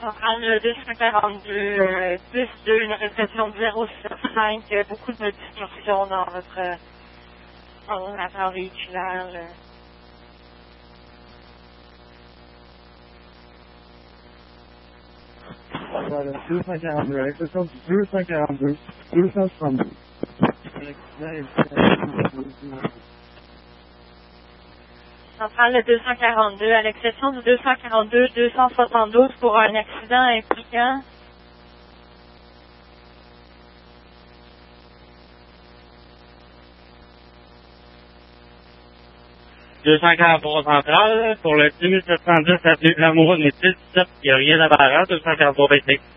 Centrale 242, 10-2, une réception de 075, beaucoup de distorsion dans votre ordinateur véhiculaire. Voilà, 242, à l'exception du 242, 262. Centrale 242, à l'exception du 242, 272 pour un accident impliquant. « 243 centrale, pour le 2710 avenue de l'Amour, Métis, il n'y a rien d'aberrant, 243 BT.